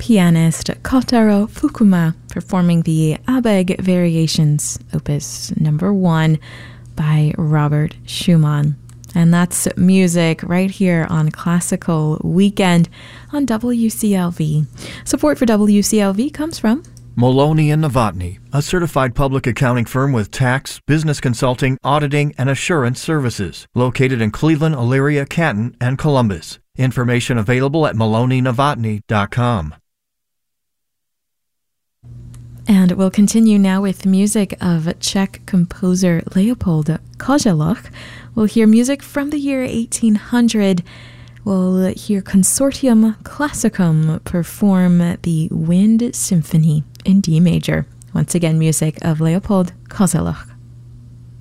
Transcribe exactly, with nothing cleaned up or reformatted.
pianist Kotaro Fukuma performing the Abegg Variations, Opus number one by Robert Schumann. And that's music right here on Classical Weekend on W C L V. Support for W C L V comes from Maloney and Novotny, a certified public accounting firm with tax, business consulting, auditing, and assurance services, located in Cleveland, Elyria, Canton, and Columbus. Information available at maloney novotny dot com. And we'll continue now with music of Czech composer Leopold Koželuch. We'll hear music from the year eighteen hundred. We'll hear Consortium Classicum perform the Wind Symphony in D major. Once again, music of Leopold Koželuch.